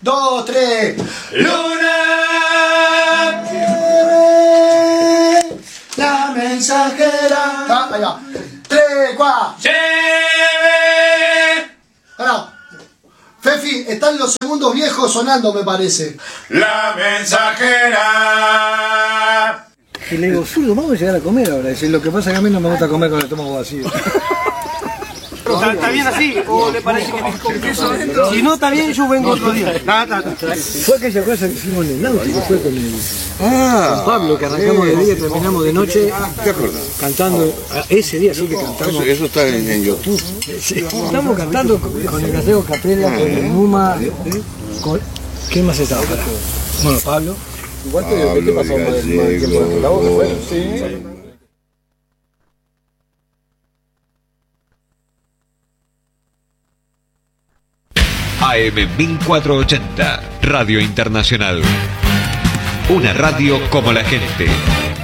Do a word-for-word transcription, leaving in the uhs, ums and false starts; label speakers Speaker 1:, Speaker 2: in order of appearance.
Speaker 1: dos, tres.
Speaker 2: Luna,
Speaker 1: la mensajera. Ah, ahí va. Tres, cuatro.
Speaker 2: lleve
Speaker 1: Ahora, Fefi, están los segundos viejos sonando, me parece.
Speaker 2: la mensajera.
Speaker 3: Y le digo, zurdo, vamos a llegar a comer ahora. Dice, lo que pasa es que a mí no me gusta comer con el estómago vacío.
Speaker 4: ¿Está, está bien así? ¿O le parece que con queso adentro? Si no está bien, yo vengo otro día. Ta, ta, ta.
Speaker 3: Fue aquella cosa que hicimos en el náutico, fue con, el,
Speaker 5: Ah,
Speaker 3: con Pablo, que arrancamos de día y terminamos de noche
Speaker 5: ¿te acuerdas?
Speaker 3: cantando. Ese día sí que
Speaker 5: Eso,
Speaker 3: cantamos.
Speaker 5: eso está en, en YouTube.
Speaker 3: Sí, estamos cantando con, con el Gallego Capela, con el Numa. Con, ¿quién más estaba? Para? Bueno, Pablo.
Speaker 5: Igual te, Pablo, te pasó más del tiempo de la voz que fue. Sí.
Speaker 6: A M mil cuatrocientos ochenta, Radio Internacional. Una radio como la gente.